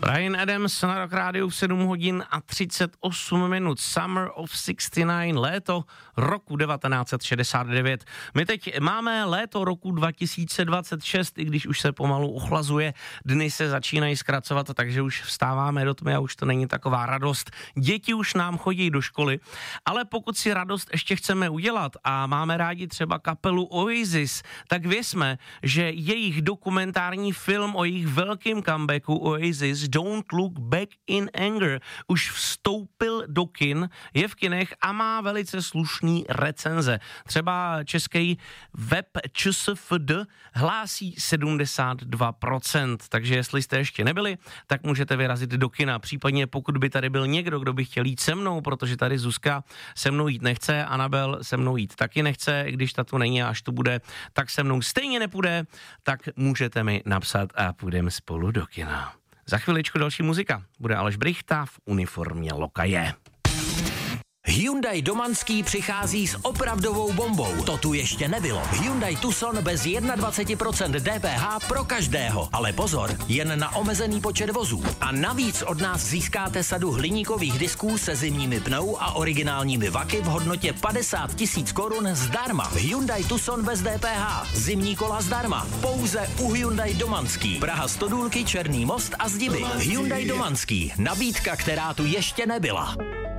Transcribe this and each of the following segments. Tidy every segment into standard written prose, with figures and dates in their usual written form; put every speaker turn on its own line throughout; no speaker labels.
Bryan Adams na Rock Rádiu v 7 hodin a 38 minut. Summer of 69, léto roku 1969. My teď máme léto roku 2026, i když už se pomalu ochlazuje, dny se začínají zkracovat, takže už vstáváme do tmy a už to není taková radost. Děti už nám chodí do školy, ale pokud si radost ještě chceme udělat a máme rádi třeba kapelu Oasis, tak věřme, že jejich dokumentární film o jejich velkém comebacku Oasis Don't Look Back in Anger už vstoupil do kin, je v kinech a má velice slušný recenze. Třeba český web ČSFD hlásí 72%, takže jestli jste ještě nebyli, tak můžete vyrazit do kina. Případně pokud by tady byl někdo, kdo by chtěl jít se mnou, protože tady Zuzka se mnou jít nechce, Anabel se mnou jít taky nechce, když ta tu není a až tu bude, tak se mnou stejně nepůjde, tak můžete mi napsat a půjdeme spolu do kina. Za chviličku další muzika. Bude Aleš Brychta v uniformě lokaje.
Hyundai Domanský přichází s opravdovou bombou. To tu ještě nebylo. Hyundai Tucson bez 21% DPH pro každého. Ale pozor, jen na omezený počet vozů. A navíc od nás získáte sadu hliníkových disků se zimními pnou a originálními vaky v hodnotě 50 000 korun zdarma. Hyundai Tucson bez DPH. Zimní kola zdarma. Pouze u Hyundai Domanský. Praha Stodůlky, Černý most a Zdiby. Hyundai Domanský. Nabídka, která tu ještě nebyla.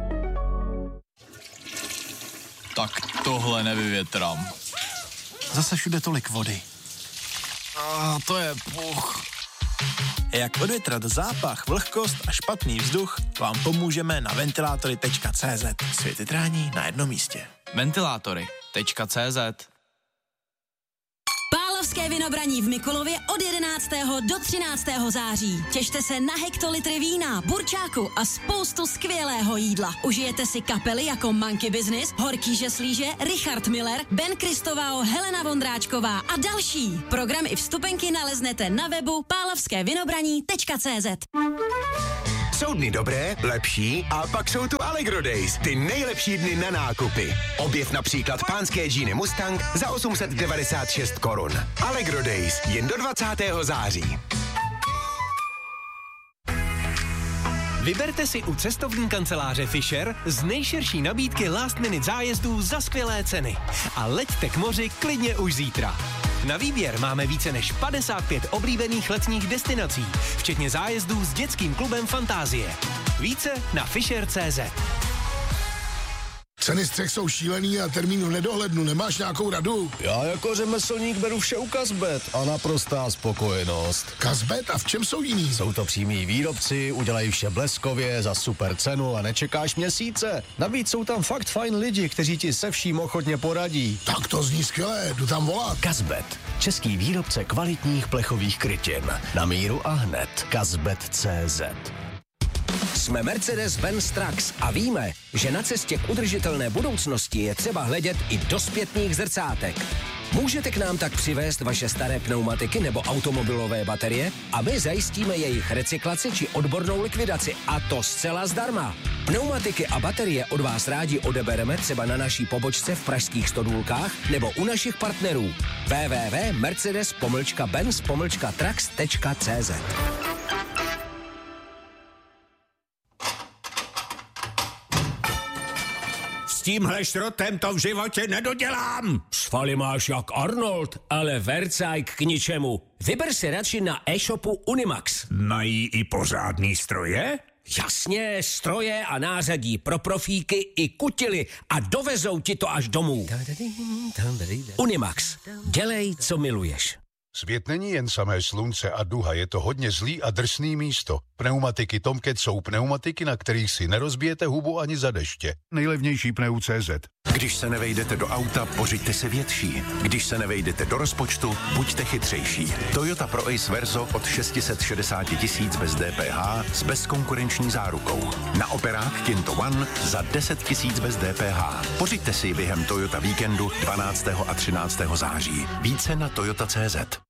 Tak tohle nevyvětrám.
Zase všude tolik vody.
To je puch.
Jak odvětrat zápach, vlhkost a špatný vzduch, vám pomůžeme na ventilátory.cz. Světytrání na jednom místě.
Ventilátory.cz.
Pálavské vinobraní v Mikulově od 11. do 13. září. Těšte se na hektolitry vína, burčáku a spoustu skvělého jídla. Užijete si kapely jako Monkey Business, Horký žeslíže, Richard Miller, Ben Kristovao, Helena Vondráčková a další. Program i vstupenky naleznete na webu pálavskévinobraní.cz.
Jsou dny dobré, lepší a pak jsou tu Allegro Days, ty nejlepší dny na nákupy. Objev například pánské džíny Mustang za 896 korun. Allegro Days jen do 20. září.
Vyberte si u cestovní kanceláře Fisher z nejširší nabídky last minute zájezdů za skvělé ceny. A leďte k moři klidně už zítra. Na výběr máme více než 55 oblíbených letních destinací, včetně zájezdů s dětským klubem Fantázie. Více na fisher.cz.
Ceny střech jsou šílený a termínu nedohlednu. Nemáš nějakou radu?
Já jako řemeslník beru vše u Kazbet a naprostá spokojenost.
Kazbet? A v čem jsou jiný?
Jsou to přímí výrobci, udělají vše bleskově, za super cenu a nečekáš měsíce. Navíc jsou tam fakt fajn lidi, kteří ti se vším ochotně poradí.
Tak to zní skvělé, jdu tam volat.
Kazbet, český výrobce kvalitních plechových krytin. Na míru a hned. Kazbet.cz.
Jsme Mercedes-Benz Trucks a víme, že na cestě k udržitelné budoucnosti je třeba hledět i do zpětných zrcátek. Můžete k nám tak přivést vaše staré pneumatiky nebo automobilové baterie a my zajistíme jejich recyklaci či odbornou likvidaci, a to zcela zdarma. Pneumatiky a baterie od vás rádi odebereme třeba na naší pobočce v pražských Stodůlkách nebo u našich partnerů www.mercedes-benz-trucks.cz.
S tímhle šrotem to v životě nedodělám. Svaly máš jak Arnold, ale vercajk k ničemu. Vyber si radši na e-shopu Unimax. Mají i pořádný stroje? Jasně, stroje a nářadí pro profíky i kutily a dovezou ti to až domů. Unimax. Dělej, co miluješ.
Svět není jen samé slunce a duha, je to hodně zlý a drsný místo. Pneumatiky Tomcat jsou pneumatiky, na kterých si nerozbijete hubu ani za deště. Nejlevnější pneu.cz.
Když se nevejdete do auta, pořiďte si větší. Když se nevejdete do rozpočtu, buďte chytřejší. Toyota Pro Ace Verso od 660 000 bez DPH s bezkonkurenční zárukou. Na operák Kinto One za 10 000 bez DPH. Pořiďte si během Toyota víkendu 12. a 13. září. Více na Toyota.cz.